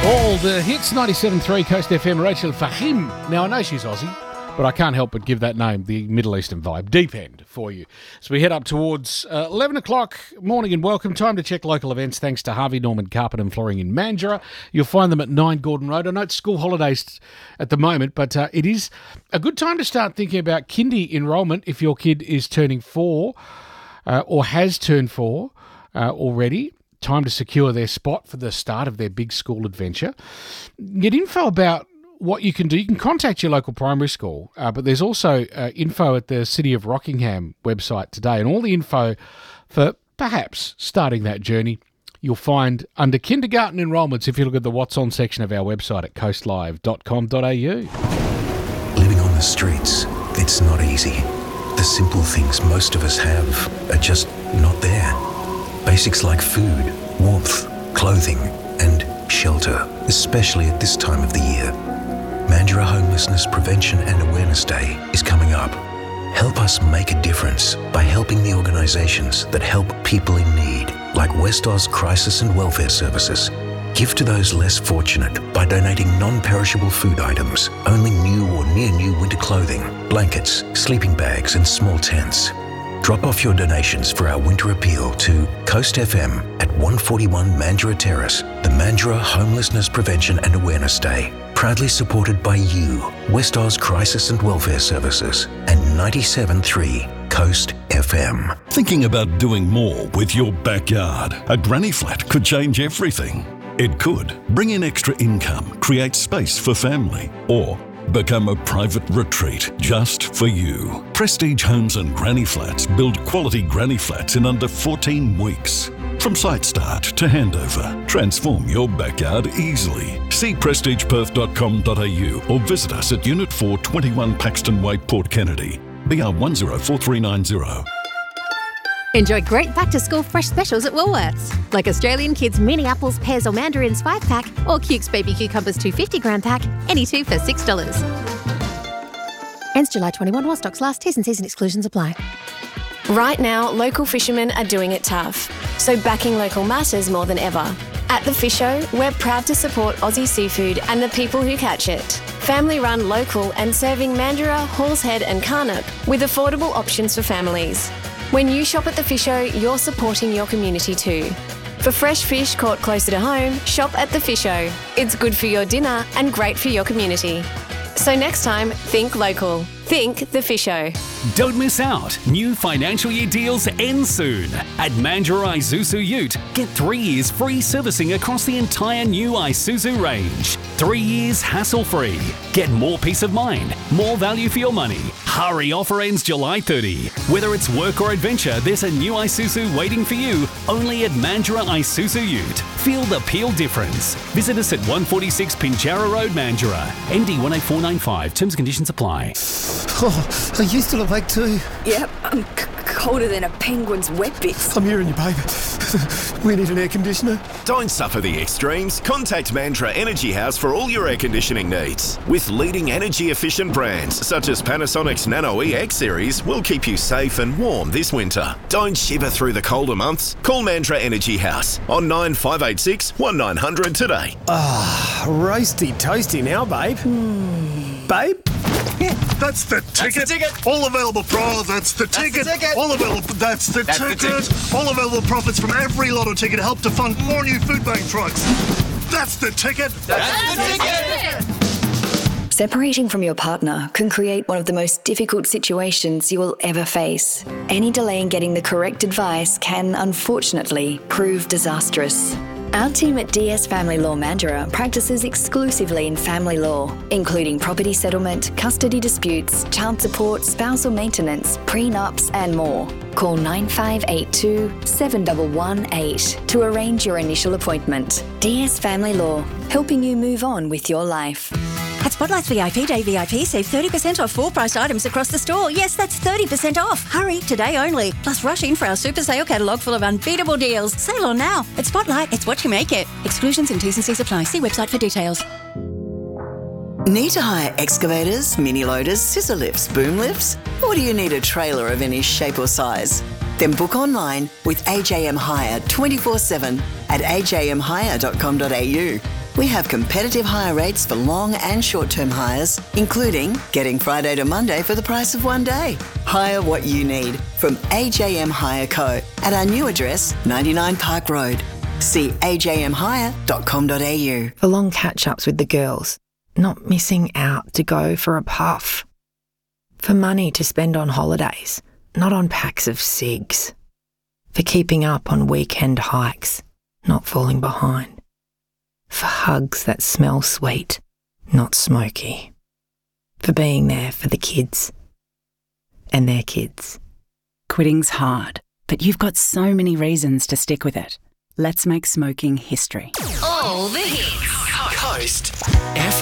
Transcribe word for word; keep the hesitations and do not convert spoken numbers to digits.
Called uh, Hits ninety-seven point three Coast F M, Rachel Fahim. Now, I know she's Aussie, but I can't help but give that name the Middle Eastern vibe. Deep End for you. So we head up towards uh, eleven o'clock. Morning and welcome. Time to check local events thanks to Harvey Norman Carpet and Flooring in Mandurah. You'll find them at nine Gordon Road. I know it's school holidays at the moment, but uh, it is a good time to start thinking about kindy enrolment if your kid is turning four uh, or has turned four uh, already. Time to secure their spot for the start of their big school adventure. Get info about what you can do. You can contact your local primary school, uh, but there's also uh, info at the City of Rockingham website today, and all the info for perhaps starting that journey you'll find under kindergarten enrolments if you look at the What's On section of our website at coastlive dot com dot a u. Living on the streets, it's not easy. The simple things most of us have are just not there. Basics like food, warmth, clothing, and shelter, especially at this time of the year. Mandurah Homelessness Prevention and Awareness Day is coming up. Help us make a difference by helping the organisations that help people in need, like West Oz Crisis and Welfare Services. Give to those less fortunate by donating non-perishable food items, only new or near new winter clothing, blankets, sleeping bags and small tents. Drop off your donations for our winter appeal to Coast F M at one forty-one Mandurah Terrace, the Mandurah Homelessness Prevention and Awareness Day. Proudly supported by you, West Oz Crisis and Welfare Services, and ninety-seven point three Coast F M. Thinking about doing more with your backyard? A granny flat could change everything. It could bring in extra income, create space for family, or become a private retreat just for you. Prestige Homes and Granny Flats build quality granny flats in under fourteen weeks. From site start to handover, transform your backyard easily. See prestige perth dot com dot a u or visit us at Unit four, twenty-one Paxton Way, Port Kennedy. B R one zero four three nine zero. Enjoy great back-to-school fresh specials at Woolworths, like Australian Kids mini apples, pears or mandarins five pack, or Cukes baby cucumbers two hundred fifty gram pack, any two for six dollars. Ends July twenty-first while stocks last. T's and C's and exclusions apply. Right now, local fishermen are doing it tough, so backing local matters more than ever. At The Fish Show, we're proud to support Aussie seafood and the people who catch it. Family-run, local and serving Mandurah, Halls Head and Carnup with affordable options for families. When you shop at The Fish Show, you're supporting your community too. For fresh fish caught closer to home, shop at The Fish Show. It's good for your dinner and great for your community. So next time, think local. Think The Fish Show. Don't miss out. New financial year deals end soon. At Mandurah Isuzu Ute, get three years free servicing across the entire new Isuzu range. Three years hassle-free. Get more peace of mind, more value for your money. Hurry, offer ends July thirtieth. Whether it's work or adventure, there's a new Isuzu waiting for you only at Mandurah Isuzu Ute. Feel the peel difference. Visit us at one forty-six Pinjarra Road, Mandurah. N D one eight four nine five. Terms and conditions apply. Oh, are you still awake too? Yep, I'm c- colder than a penguin's wet bits. I'm hearing you, babe. We need an air conditioner. Don't suffer the extremes. Contact Mandurah Energy House for all your air conditioning needs. With leading energy-efficient brands such as Panasonic's Nano E X series, will keep you safe and warm this winter. Don't shiver through the colder months. Call Mandurah Energy House on nine five eight six, one nine hundred today. Ah, roasty toasty now, babe. Mm. Babe? Yeah, that's the ticket. That's the ticket. All available pro. That's the That's ticket. the ticket. All available. That's the That's the ticket. ticket. All available profits from every lotto ticket help to fund more new food bank trucks. That's the ticket. That's the ticket. Separating from your partner can create one of the most difficult situations you will ever face. Any delay in getting the correct advice can, unfortunately, prove disastrous. Our team at D S Family Law Mandurah practices exclusively in family law, including property settlement, custody disputes, child support, spousal maintenance, prenups, and more. Call nine five eight two, seven one one eight to arrange your initial appointment. D S Family Law, helping you move on with your life. At Spotlight's V I P Day V I P, save thirty percent off full priced items across the store. Yes, that's thirty percent off. Hurry, today only. Plus rush in for our super sale catalogue full of unbeatable deals. Sale on now. At Spotlight, it's what you make it. Exclusions and T's and C's apply. See website for details. Need to hire excavators, mini loaders, scissor lifts, boom lifts? Or do you need a trailer of any shape or size? Then book online with A J M Hire twenty-four seven at a j m hire dot com dot a u. We have competitive hire rates for long and short-term hires, including getting Friday to Monday for the price of one day. Hire what you need from A J M Hire Co. at our new address, ninety-nine Park Road. See a j m hire dot com dot a u. For long catch-ups with the girls, not missing out to go for a puff. For money to spend on holidays, not on packs of cigs. For keeping up on weekend hikes, not falling behind. For hugs that smell sweet, not smoky. For being there for the kids and their kids. Quitting's hard, but you've got so many reasons to stick with it. Let's make smoking history. All the hits. Coast